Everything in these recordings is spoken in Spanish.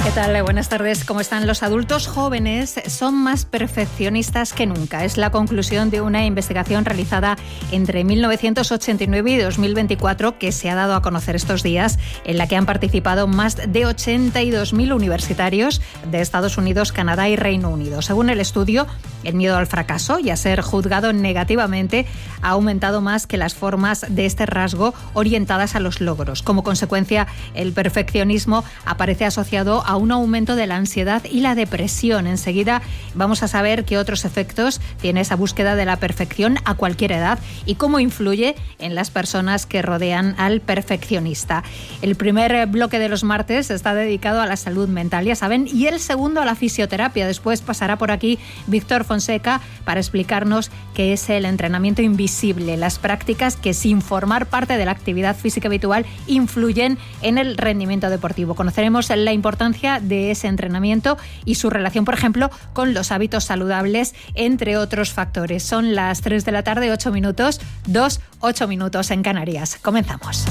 ¿Qué tal? Buenas tardes. ¿Cómo están? Los adultos jóvenes son más perfeccionistas que nunca. Es la conclusión de una investigación realizada entre 1989 y 2024 que se ha dado a conocer estos días, en la que han participado más de 82.000 universitarios de Estados Unidos, Canadá y Reino Unido. Según el estudio, el miedo al fracaso y a ser juzgado negativamente ha aumentado más que las formas de este rasgo orientadas a los logros. Como consecuencia, el perfeccionismo aparece asociado a un aumento de la ansiedad y la depresión. Enseguida vamos a saber qué otros efectos tiene esa búsqueda de la perfección a cualquier edad y cómo influye en las personas que rodean al perfeccionista. El primer bloque de los martes está dedicado a la salud mental, ya saben, y el segundo a la fisioterapia. Después pasará por aquí Víctor Fonseca para explicarnos qué es el entrenamiento invisible, las prácticas que, sin formar parte de la actividad física habitual, influyen en el rendimiento deportivo. Conoceremos la importancia de ese entrenamiento y su relación, por ejemplo, con los hábitos saludables, entre otros factores. Son las 3 de la tarde, 8 minutos, 8 minutos en Canarias. Comenzamos.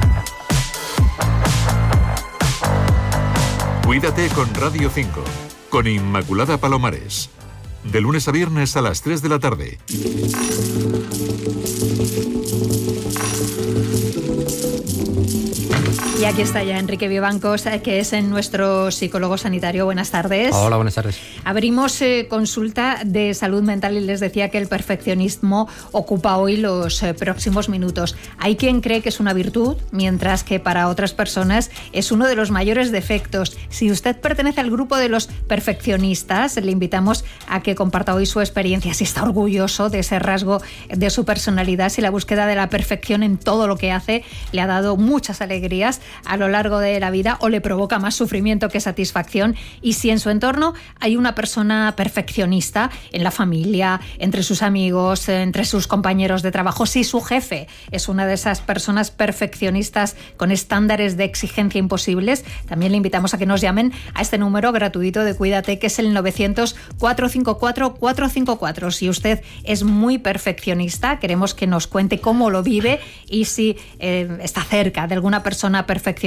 Cuídate con Radio 5, con Inmaculada Palomares. De lunes a viernes a las 3 de la tarde. Y aquí está ya Enrique Vivancos, que es nuestro psicólogo sanitario. Buenas tardes. Hola, buenas tardes. Abrimos consulta de salud mental y les decía que el perfeccionismo ocupa hoy los próximos minutos. Hay quien cree que es una virtud, mientras que para otras personas es uno de los mayores defectos. Si usted pertenece al grupo de los perfeccionistas, le invitamos a que comparta hoy su experiencia, si está orgulloso de ese rasgo de su personalidad, si la búsqueda de la perfección en todo lo que hace le ha dado muchas alegrías a lo largo de la vida o le provoca más sufrimiento que satisfacción, y si en su entorno hay una persona perfeccionista, en la familia, entre sus amigos, entre sus compañeros de trabajo, si su jefe es una de esas personas perfeccionistas con estándares de exigencia imposibles, también le invitamos a que nos llamen a este número gratuito de Cuídate, que es el 900-454-454. Si usted es muy perfeccionista, queremos que nos cuente cómo lo vive y si está cerca de alguna persona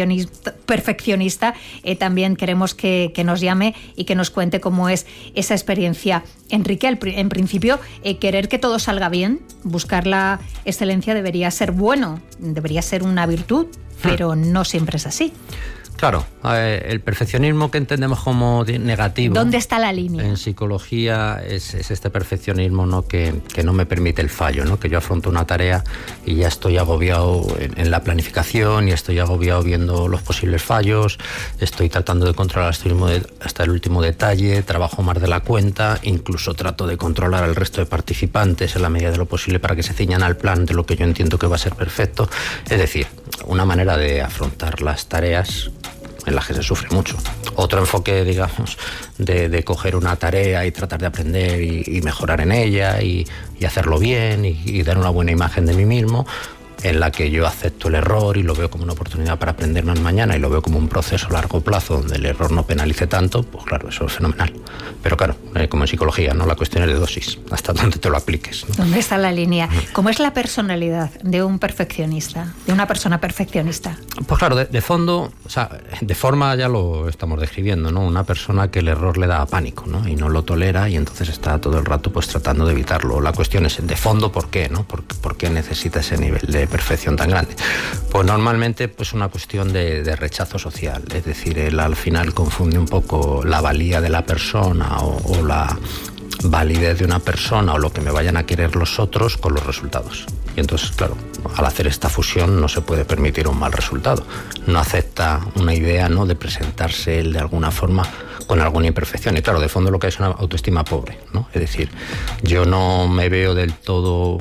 perfeccionista, también queremos que nos llame y que nos cuente cómo es esa experiencia. Enrique, en principio, querer que todo salga bien, buscar la excelencia debería ser bueno, debería ser una virtud, pero no siempre es así. Claro, el perfeccionismo que entendemos como negativo. ¿Dónde está la línea? En psicología es este perfeccionismo, ¿no? que no me permite el fallo, ¿no? Que yo afronto una tarea y ya estoy agobiado en la planificación y estoy agobiado viendo los posibles fallos, estoy tratando de controlar hasta el último detalle, trabajo más de la cuenta, incluso trato de controlar al resto de participantes en la medida de lo posible para que se ciñan al plan de lo que yo entiendo que va a ser perfecto. Es decir, una manera de afrontar las tareas en las que se sufre mucho. Otro enfoque, digamos, de coger una tarea y tratar de aprender y mejorar en ella y hacerlo bien y dar una buena imagen de mí mismo, en la que yo acepto el error y lo veo como una oportunidad para aprender más mañana y lo veo como un proceso a largo plazo donde el error no penalice tanto, pues claro, eso es fenomenal. Pero claro, como en psicología, ¿no? La cuestión es de dosis, hasta dónde te lo apliques, ¿no? ¿Dónde está la línea? ¿Cómo es la personalidad de un perfeccionista, de una persona perfeccionista? Pues claro, de fondo, o sea, de forma ya lo estamos describiendo, ¿no? Una persona que el error le da pánico, ¿no? Y no lo tolera y entonces está todo el rato pues tratando de evitarlo. La cuestión es, de fondo, ¿por qué, no? ¿Por qué necesita ese nivel de perfección tan grande? Pues normalmente pues una cuestión de rechazo social, es decir, él al final confunde un poco la valía de la persona o la validez de una persona o lo que me vayan a querer los otros con los resultados. Y entonces, claro, al hacer esta fusión no se puede permitir un mal resultado. No acepta una idea, ¿no?, de presentarse él de alguna forma con alguna imperfección. Y claro, de fondo lo que hay es una autoestima pobre, ¿no? Es decir, yo no me veo del todo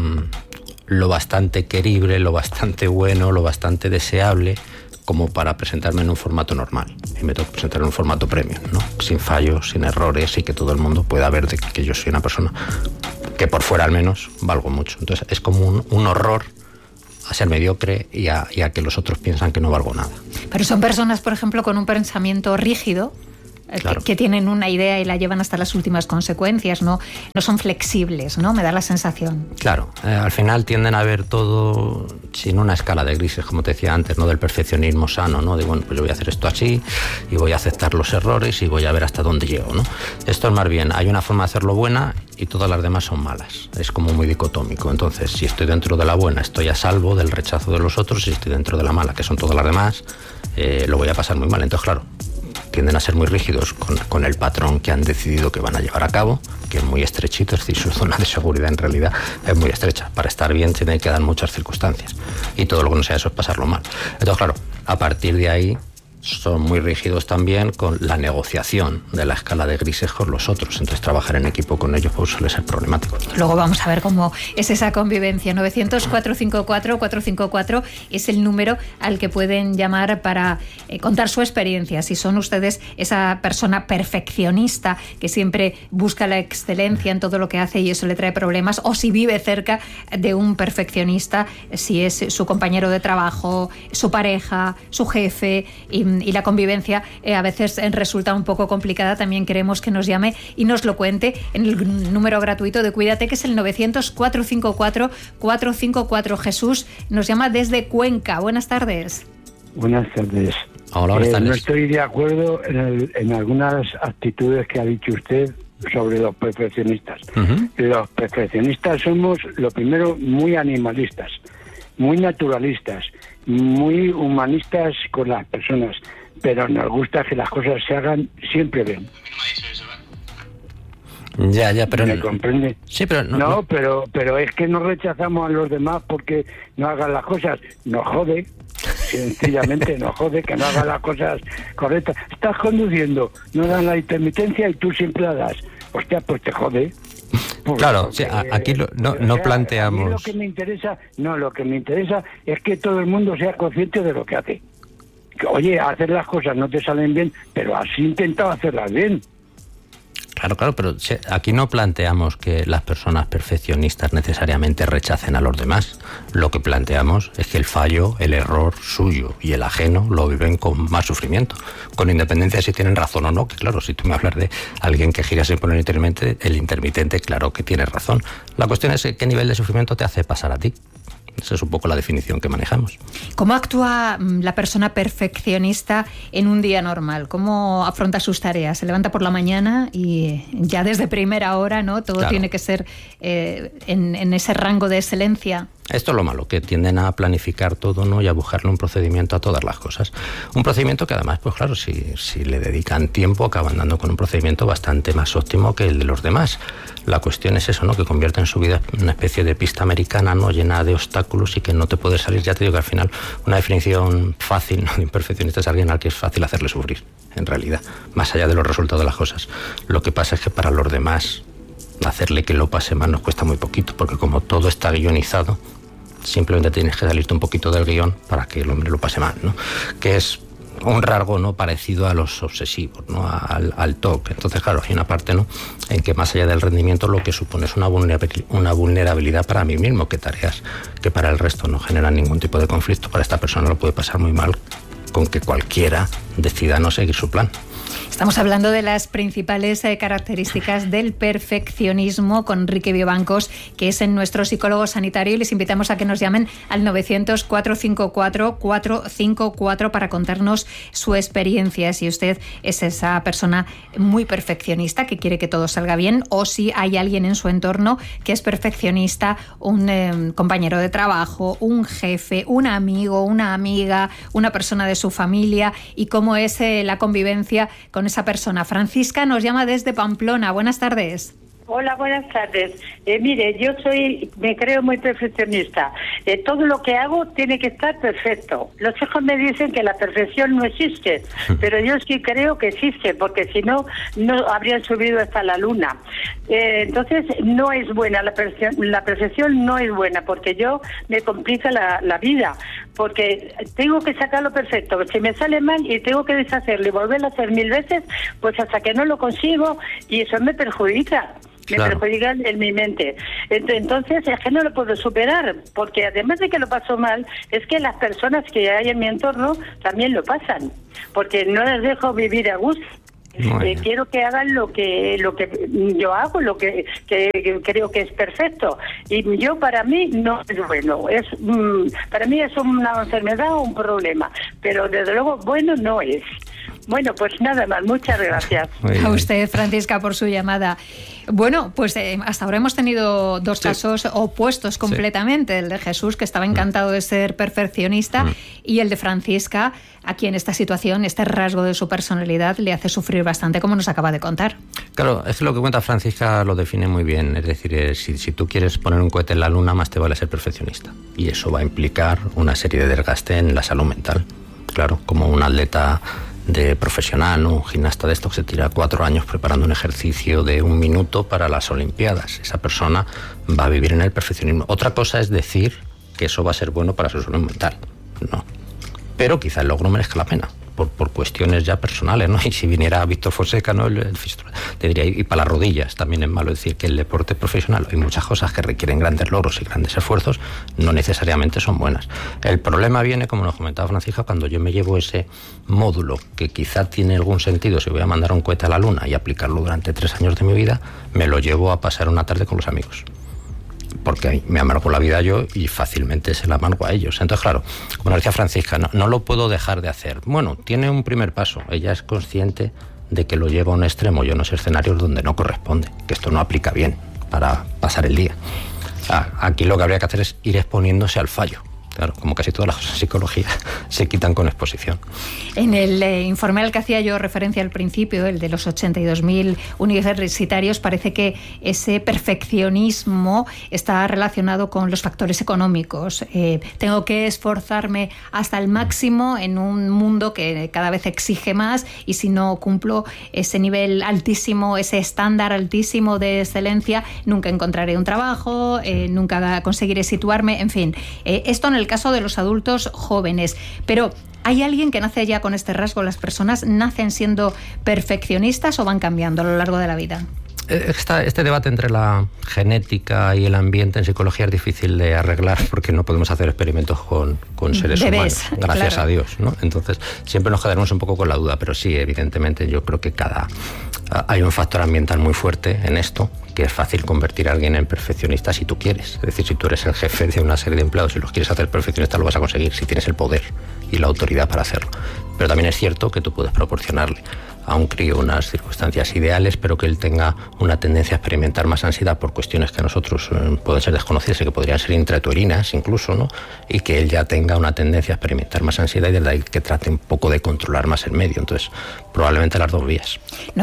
lo bastante querible, lo bastante bueno, lo bastante deseable como para presentarme en un formato normal. Y me tengo que presentar en un formato premium, ¿no? Sin fallos, sin errores y que todo el mundo pueda ver de que yo soy una persona que por fuera al menos valgo mucho. Entonces es como un horror a ser mediocre y a que los otros piensan que no valgo nada. Pero son personas, por ejemplo, con un pensamiento rígido, Claro. que tienen una idea y la llevan hasta las últimas consecuencias, no son flexibles, ¿no? Me da la sensación. Claro, al final tienden a ver todo sin una escala de grises, como te decía antes, ¿no? Del perfeccionismo sano, ¿no? De, bueno, pues yo voy a hacer esto así y voy a aceptar los errores y voy a ver hasta dónde llego, ¿no? Esto es más bien, hay una forma de hacerlo buena y todas las demás son malas. Es como muy dicotómico. Entonces, si estoy dentro de la buena, estoy a salvo del rechazo de los otros, y si estoy dentro de la mala, que son todas las demás, lo voy a pasar muy mal. Entonces, claro, tienden a ser muy rígidos con el patrón que han decidido que van a llevar a cabo, que es muy estrechito, es decir, su zona de seguridad en realidad es muy estrecha. Para estar bien tienen que dar muchas circunstancias, y todo lo que no sea eso es pasarlo mal. Entonces, claro, a partir de ahí son muy rígidos también con la negociación de la escala de grises con los otros. Entonces, trabajar en equipo con ellos pues suele ser problemático. Luego vamos a ver cómo es esa convivencia. 900-454-454 es el número al que pueden llamar para contar su experiencia. Si son ustedes esa persona perfeccionista que siempre busca la excelencia en todo lo que hace y eso le trae problemas, o si vive cerca de un perfeccionista, si es su compañero de trabajo, su pareja, su jefe, y la convivencia a veces resulta un poco complicada. También queremos que nos llame y nos lo cuente en el número gratuito de Cuídate, que es el 900-454-454. Jesús nos llama desde Cuenca. Buenas tardes. Buenas tardes. Hola, buenas tardes. No estoy de acuerdo en algunas actitudes que ha dicho usted sobre los perfeccionistas. Uh-huh. Los perfeccionistas somos, lo primero, muy animalistas, muy naturalistas, muy humanistas con las personas, pero nos gusta que las cosas se hagan siempre bien. Ya, pero ¿me comprende? Sí, pero no, pero es que no rechazamos a los demás porque no hagan las cosas. Nos jode, sencillamente nos jode que no hagan las cosas correctas. Estás conduciendo, no dan la intermitencia y tú siempre la das. Hostia, pues te jode. Claro, o sea, aquí no planteamos. A mí lo que me interesa es que todo el mundo sea consciente de lo que hace. Oye, hacer las cosas no te salen bien, pero has intentado hacerlas bien. Claro, pero aquí no planteamos que las personas perfeccionistas necesariamente rechacen a los demás. Lo que planteamos es que el fallo, el error suyo y el ajeno lo viven con más sufrimiento, con independencia de si tienen razón o no, que claro, si tú me hablas de alguien que gira siempre el intermitente, claro que tienes razón. La cuestión es qué nivel de sufrimiento te hace pasar a ti. Esa es un poco la definición que manejamos. ¿Cómo actúa la persona perfeccionista en un día normal? ¿Cómo afronta sus tareas? Se levanta por la mañana y ya desde primera hora, ¿no? Todo tiene que ser en ese rango de excelencia. Esto es lo malo, que tienden a planificar todo, ¿no? Y a buscarle un procedimiento a todas las cosas. Un procedimiento que además, pues claro, si le dedican tiempo, acaban dando con un procedimiento bastante más óptimo que el de los demás. La cuestión es eso, ¿no? Que convierten su vida en una especie de pista americana, ¿no? Llena de obstáculos y que no te puedes salir. Ya te digo que al final una definición fácil, ¿no? De imperfeccionista es alguien al que es fácil hacerle sufrir, en realidad, más allá de los resultados de las cosas. Lo que pasa es que para los demás hacerle que lo pase mal nos cuesta muy poquito, porque como todo está guionizado, simplemente tienes que salirte un poquito del guión para que el hombre lo pase mal, ¿no? Que es un rasgo, ¿no? Parecido a los obsesivos, ¿no? Al TOC. Entonces, claro, hay una parte, ¿no? En que más allá del rendimiento lo que supone es una vulnerabilidad para mí mismo, que tareas que para el resto no generan ningún tipo de conflicto, para esta persona lo puede pasar muy mal con que cualquiera decida no seguir su plan. Estamos hablando de las principales características del perfeccionismo con Enrique Vivancos, que es nuestro psicólogo sanitario, y les invitamos a que nos llamen al 900-454-454 para contarnos su experiencia, si usted es esa persona muy perfeccionista que quiere que todo salga bien, o si hay alguien en su entorno que es perfeccionista, un compañero de trabajo, un jefe, un amigo, una amiga, una persona de su familia, y cómo es la convivencia con esa persona. Francisca nos llama desde Pamplona. Buenas tardes. Hola, buenas tardes. Mire, me creo muy perfeccionista. Todo lo que hago tiene que estar perfecto. Los hijos me dicen que la perfección no existe, pero yo sí creo que existe, porque si no, no habrían subido hasta la luna. Entonces, no es buena la perfección no es buena, porque me complica la vida, porque tengo que sacarlo perfecto. Si me sale mal y tengo que deshacerlo y volverlo a hacer 1000 veces, pues hasta que no lo consigo, y eso me perjudica. Me perjudica en mi mente. Entonces es que no lo puedo superar, porque además de que lo paso mal, es que las personas que hay en mi entorno también lo pasan, porque no les dejo vivir a gusto. Quiero que hagan lo que yo hago, lo que creo que es perfecto. Y yo, para mí, no es bueno. Para mí es una enfermedad o un problema. Pero, desde luego, bueno no es. Bueno, pues nada más, muchas gracias. A usted, Francisca, por su llamada. Bueno, pues hasta ahora hemos tenido dos casos opuestos completamente. El de Jesús, que estaba encantado de ser perfeccionista, y el de Francisca, a quien esta situación, este rasgo de su personalidad, le hace sufrir bastante, como nos acaba de contar. Claro, es que lo que cuenta Francisca lo define muy bien. Es decir, si tú quieres poner un cohete en la luna, más te vale ser perfeccionista. Y eso va a implicar una serie de desgaste en la salud mental. Claro, como un atleta de profesional, ¿no? Un gimnasta de esto que se tira 4 años preparando un ejercicio de 1 minuto para las Olimpiadas. Esa persona va a vivir en el perfeccionismo. Otra cosa es decir que eso va a ser bueno para su salud mental. No. Pero quizá el logro merezca la pena, por cuestiones ya personales, ¿no? Y si viniera Víctor Fonseca, ¿no? Te diría, y para las rodillas también es malo decir que el deporte profesional, hay muchas cosas que requieren grandes logros y grandes esfuerzos, no necesariamente son buenas. El problema viene, como nos comentaba Francisca, cuando yo me llevo ese módulo que quizá tiene algún sentido si voy a mandar un cohete a la luna y aplicarlo durante 3 años de mi vida, me lo llevo a pasar una tarde con los amigos. Porque me amargo la vida yo y fácilmente se la amargo a ellos. Entonces, claro, como nos decía Francisca, no lo puedo dejar de hacer. Bueno, tiene un primer paso. Ella es consciente de que lo lleva a un extremo y a unos escenarios donde no corresponde, que esto no aplica bien para pasar el día. Aquí lo que habría que hacer es ir exponiéndose al fallo. Claro, como casi todas las cosas en psicología se quitan con exposición. En el informe al que hacía yo referencia al principio, el de los 82.000 universitarios, parece que ese perfeccionismo está relacionado con los factores económicos. Tengo que esforzarme hasta el máximo en un mundo que cada vez exige más, y si no cumplo ese nivel altísimo, ese estándar altísimo de excelencia, nunca encontraré un trabajo, nunca conseguiré situarme, en fin. Esto en el caso de los adultos jóvenes. Pero ¿hay alguien que nace ya con este rasgo? ¿Las personas nacen siendo perfeccionistas o van cambiando a lo largo de la vida? Este debate entre la genética y el ambiente en psicología es difícil de arreglar porque no podemos hacer experimentos con seres humanos, gracias a Dios, ¿no? Entonces siempre nos quedaremos un poco con la duda, pero sí, evidentemente yo creo que hay un factor ambiental muy fuerte en esto, que es fácil convertir a alguien en perfeccionista si tú quieres. Es decir, si tú eres el jefe de una serie de empleados y los quieres hacer perfeccionistas, lo vas a conseguir si tienes el poder y la autoridad para hacerlo. Pero también es cierto que tú puedes proporcionarle a un crío unas circunstancias ideales, pero que él tenga una tendencia a experimentar más ansiedad por cuestiones que a nosotros pueden ser desconocidas y que podrían ser intrauterinas incluso, ¿no? Y que él ya tenga una tendencia a experimentar más ansiedad y desde ahí que trate un poco de controlar más el medio. Entonces, probablemente las dos vías.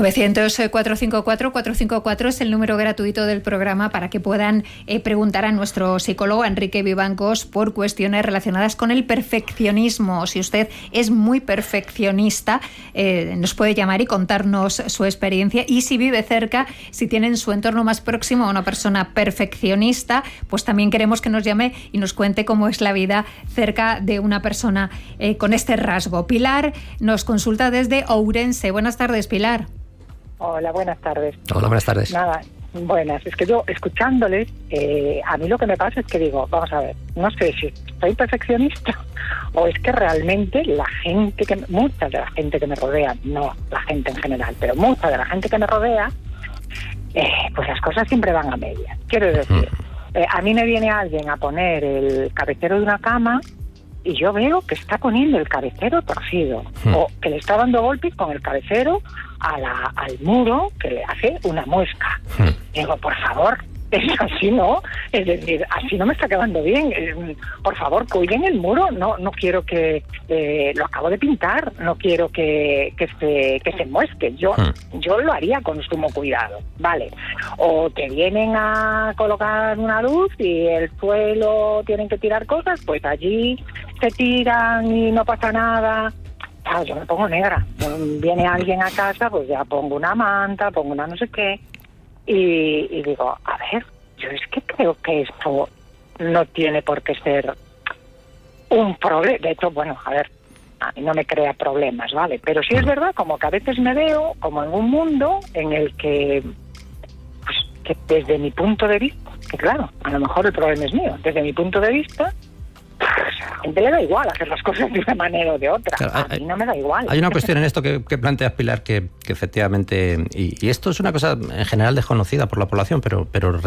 900-454-454 es el número gratuito del programa para que puedan preguntar a nuestro psicólogo Enrique Vivancos por cuestiones relacionadas con el perfeccionismo. Si usted es muy perfeccionista, nos puede llamar y contarnos su experiencia, y si vive cerca, si tiene en su entorno más próximo a una persona perfeccionista, pues también queremos que nos llame y nos cuente cómo es la vida cerca de una persona con este rasgo. Pilar nos consulta desde Ourense. Buenas tardes, Pilar. Hola, buenas tardes. Hola, buenas tardes. Nada, buenas. Es que yo, escuchándoles, a mí lo que me pasa es que digo, vamos a ver, no sé si soy perfeccionista o es que realmente mucha de la gente que me rodea, no la gente en general, pero mucha de la gente que me rodea, pues las cosas siempre van a medias. Quiero decir, a mí me viene alguien a poner el cabecero de una cama y yo veo que está poniendo el cabecero torcido o que le está dando golpes con el cabecero al muro, que le hace una muesca. Digo, por favor, es así, ¿no? Es decir, así no me está quedando bien. Por favor, cuiden el muro. No quiero que lo acabo de pintar. No quiero que se muesque. Yo lo haría con sumo cuidado, ¿vale? O te vienen a colocar una luz y el suelo tienen que tirar cosas, pues allí se tiran y no pasa nada. Claro, yo me pongo negra. Viene alguien a casa, pues ya pongo una manta, pongo una no sé qué. Y digo, a ver, yo es que creo que esto no tiene por qué ser un problema. De hecho, bueno, a ver, a mí no me crea problemas, ¿vale? Pero sí es verdad, como que a veces me veo como en un mundo en el que, pues, que desde mi punto de vista, que claro, a lo mejor el problema es mío, desde mi punto de vista, pues, gente le da igual hacer las cosas de una manera o de otra. Claro, a mí no me da igual. Hay una cuestión en esto que planteas, Pilar, que efectivamente, y esto es una cosa en general desconocida por la población, pero